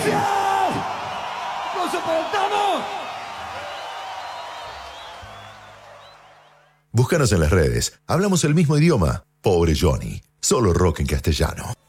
¡Nos soportamos! Búscanos en las redes. Hablamos el mismo idioma. Pobre Johnny. Solo rock en castellano.